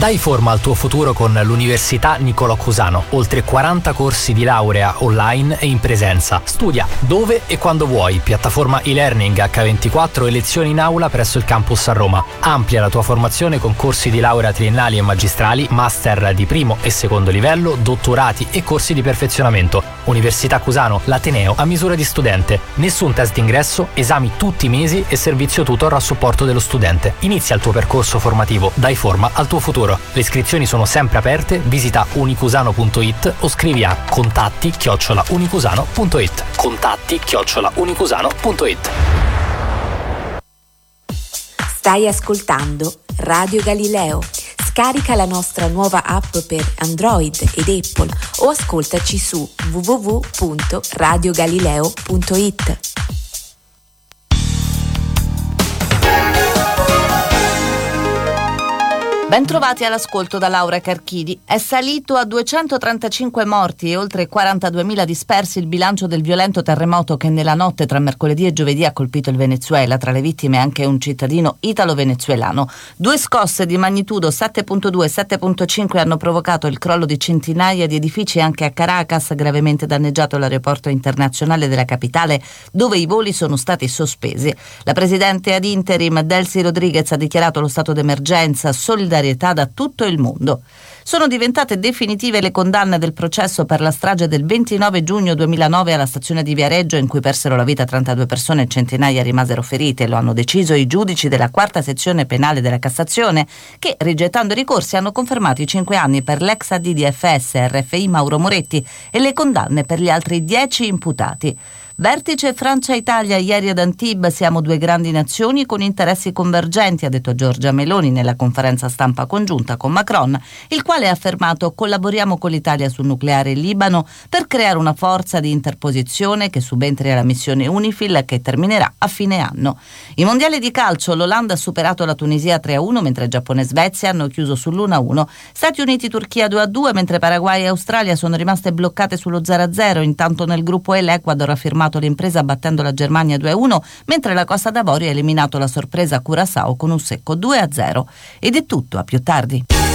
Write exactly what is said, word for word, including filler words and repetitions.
Dai forma al tuo futuro con l'Università Niccolò Cusano. Oltre quaranta corsi di laurea online e in presenza. Studia dove e quando vuoi. Piattaforma e-learning acca ventiquattro e lezioni in aula presso il campus a Roma. Amplia la tua formazione con corsi di laurea triennali e magistrali, master di primo e secondo livello, dottorati e corsi di perfezionamento. Università Cusano, l'ateneo a misura di studente. Nessun test d'ingresso, esami tutti i mesi e servizio tutor a supporto dello studente. Inizia il tuo percorso formativo. Dai forma al tuo futuro. Le iscrizioni sono sempre aperte, visita unicusano punto it o scrivi a contatti chiocciola unicusano punto it. Contatti chiocciola unicusano punto it. Stai ascoltando Radio Galileo. Scarica la nostra nuova app per Android ed Apple o ascoltaci su w w w punto radio galileo punto it. Bentrovati all'ascolto da Laura Carchidi. È salito a duecentotrentacinque morti e oltre quarantaduemila dispersi il bilancio del violento terremoto che nella notte tra mercoledì e giovedì ha colpito il Venezuela. Tra le vittime anche un cittadino italo-venezuelano. Due scosse di magnitudo sette virgola due e sette virgola cinque hanno provocato il crollo di centinaia di edifici anche a Caracas, gravemente danneggiato l'aeroporto internazionale della capitale, dove i voli sono stati sospesi. La presidente ad interim Delcy Rodriguez ha dichiarato lo stato d'emergenza, solidarietà da tutto il mondo. Sono diventate definitive le condanne del processo per la strage del ventinove giugno duemilanove alla stazione di Viareggio, in cui persero la vita trentadue persone e centinaia rimasero ferite. Lo hanno deciso i giudici della quarta sezione penale della Cassazione, che, rigettando i ricorsi, hanno confermato i cinque anni per l'ex A D di F S R F I Mauro Moretti e le condanne per gli altri dieci imputati. Vertice Francia-Italia ieri ad Antibes, siamo due grandi nazioni con interessi convergenti, ha detto Giorgia Meloni nella conferenza stampa congiunta con Macron, il quale ha affermato: collaboriamo con l'Italia sul nucleare in Libano per creare una forza di interposizione che subentri alla missione UNIFIL che terminerà a fine anno. I mondiali di calcio, l'Olanda ha superato la Tunisia tre a uno mentre Giappone e Svezia hanno chiuso sull'uno a uno, Stati Uniti-Turchia due a due mentre Paraguay e Australia sono rimaste bloccate sullo zero a zero. Intanto nel gruppo E l'Ecuador ha firmato l'impresa battendo la Germania due a uno, mentre la Costa d'Avorio ha eliminato la sorpresa Curaçao con un secco due a zero. Ed è tutto, a più tardi.